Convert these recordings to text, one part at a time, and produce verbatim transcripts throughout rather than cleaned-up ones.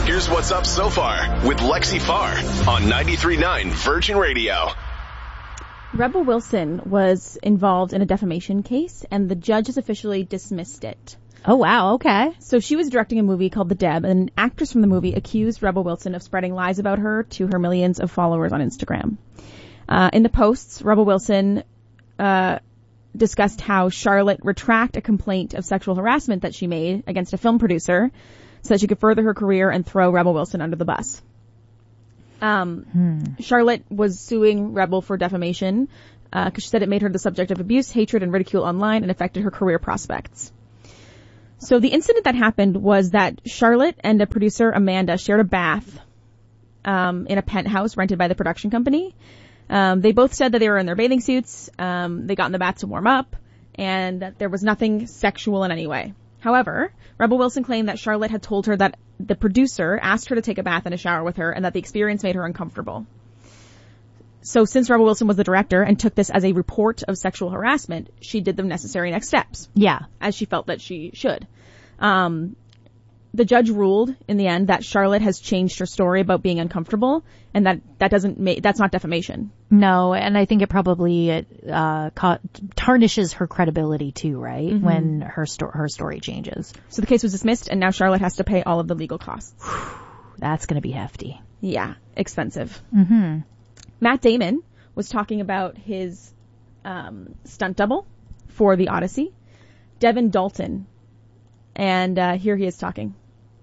Here's what's up so far with Lexi Farr on ninety-three point nine Virgin Radio. Rebel Wilson was involved in a defamation case, and the judge has officially dismissed it. Oh, wow. Okay. So she was directing a movie called The Deb, and an actress from the movie accused Rebel Wilson of spreading lies about her to her millions of followers on Instagram. Uh, in the posts, Rebel Wilson uh, discussed how Charlotte retract a complaint of sexual harassment that she made against a film producer so that she could further her career and throw Rebel Wilson under the bus. Um, hmm. Charlotte was suing Rebel for defamation because uh, she said it made her the subject of abuse, hatred, and ridicule online and affected her career prospects. So the incident that happened was that Charlotte and a producer, Amanda, shared a bath um, in a penthouse rented by the production company. Um, they both said that they were in their bathing suits. Um, they got in the bath to warm up, and that there was nothing sexual in any way. However, Rebel Wilson claimed that Charlotte had told her that the producer asked her to take a bath and a shower with her and that the experience made her uncomfortable. So since Rebel Wilson was the director and took this as a report of sexual harassment, she did the necessary next steps. Yeah. As she felt that she should. Um, the judge ruled in the end that Charlotte has changed her story about being uncomfortable, and that that doesn't make, that's not defamation. No, and I think it probably uh ca- tarnishes her credibility too, right? Mm-hmm. When her sto- her story changes. So the case was dismissed, and now Charlotte has to pay all of the legal costs. That's going to be hefty. Yeah, expensive. Mm-hmm. Matt Damon was talking about his um stunt double for The Odyssey, Devin Dalton, and uh here he is talking.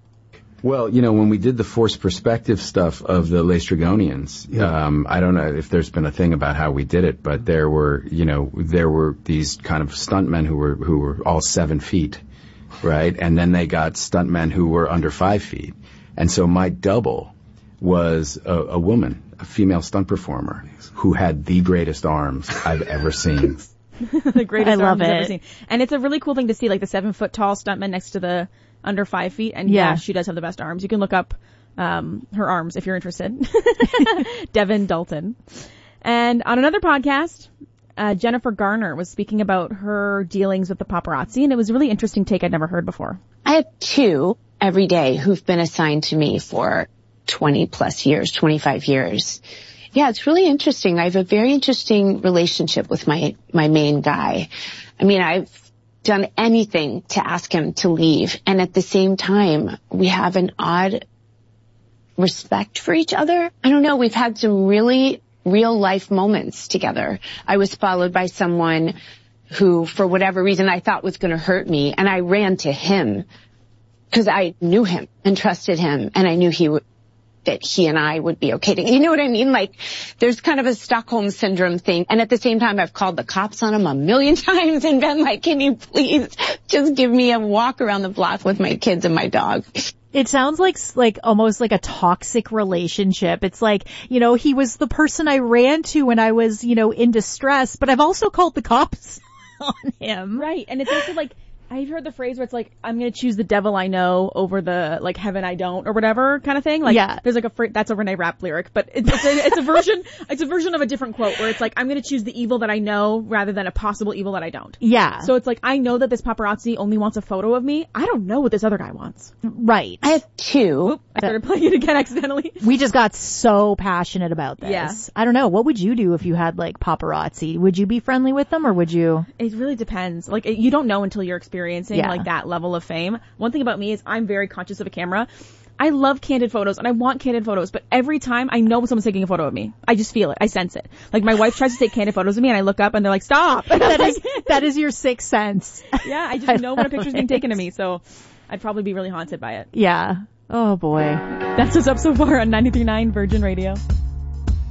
Well, you know, when we did the forced perspective stuff of the Laestrygonians, yeah. um, I don't know if there's been a thing about how we did it, but there were, you know, there were these kind of stuntmen who were, who were all seven feet, right? And then they got stuntmen who were under five feet. And so my double was a, a woman, a female stunt performer who had the greatest arms I've ever seen. The greatest I love arms I've it. ever seen. And it's a really cool thing to see, like the seven foot tall stuntman next to the under five feet. And yeah. yeah, she does have the best arms. You can look up um her arms if you're interested. Devin Dalton. And on another podcast, uh Jennifer Garner was speaking about her dealings with the paparazzi, and it was a really interesting take I'd never heard before. I have two every day who've been assigned to me for twenty plus years, twenty-five years. Yeah, it's really interesting. I have a very interesting relationship with my, my main guy. I mean, I've done anything to ask him to leave. And at the same time, we have an odd respect for each other. I don't know. We've had some really real life moments together. I was followed by someone who, for whatever reason, I thought was going to hurt me. And I ran to him because I knew him and trusted him. And I knew he would. that he and I would be okay together. You know what I mean? Like, there's kind of a Stockholm syndrome thing. And at the same time, I've called the cops on him a million times and been like, can you please just give me a walk around the block with my kids and my dog? It sounds like, like almost like a toxic relationship. It's like, you know, he was the person I ran to when I was, you know, in distress, but I've also called the cops on him. Right. And it's also like, I've heard the phrase where it's like, I'm going to choose the devil I know over the, like, heaven I don't, or whatever kind of thing. Like, yeah. There's like a phrase, that's a Renee Rapp lyric, but it's, it's, a, it's a version, it's a version of a different quote where it's like, I'm going to choose the evil that I know rather than a possible evil that I don't. Yeah. So it's like, I know that this paparazzi only wants a photo of me. I don't know what this other guy wants. Right. I have two. Oop, I started playing it again accidentally. We just got so passionate about this. Yeah. I don't know. What would you do if you had, like, paparazzi? Would you be friendly with them, or would you? It really depends. Like, you don't know until you're experiencing, yeah. like, that level of fame. One thing about me is I'm very conscious of a camera. I love candid photos and I want candid photos, but every time I know someone's taking a photo of me. I just feel it. I sense it. Like, my wife tries to take candid photos of me and I look up and they're like, stop. That is, that is your sixth sense. Yeah, I just I know when a picture's being taken of me, so I'd probably be really haunted by it. Yeah. Oh boy. That's what's up so far on ninety-three point nine Virgin Radio.